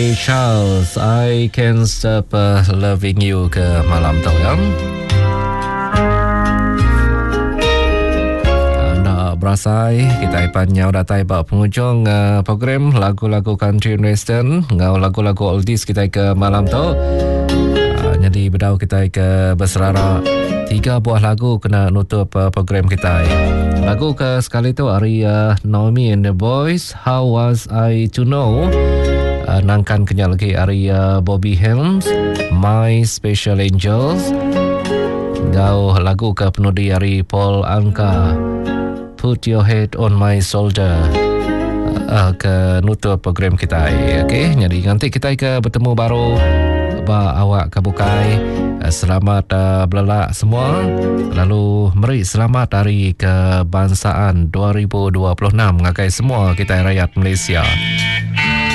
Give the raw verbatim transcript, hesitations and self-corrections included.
Charles, I Can't Stop uh, Loving You ke malam tu ya. Nak berasai kita ipanya udah tai bak penghujung uh, program lagu-lagu country and western, ngau lagu-lagu oldies kita ke malam tu. Uh, jadi bedau kita ke berserara tiga buah lagu kena nutup uh, program kita. Lagu ke sekali tu hari uh, Naomi and the Boys, How Was I to Know. Uh, nangkan kenyal lagi Arya Bobby Helms, My Special Angels. Gau lagu ke penudi Ari Paul Anka, Put Your Head on My Shoulder. Uh, ke nutup program kita. Okey, jadi nanti kita ke bertemu baru ba awak kabukai. Uh, selamat uh, belak semua. Lalu meri selamat Hari Kebangsaan dua ribu dua puluh enam ngagai semua kita rakyat Malaysia.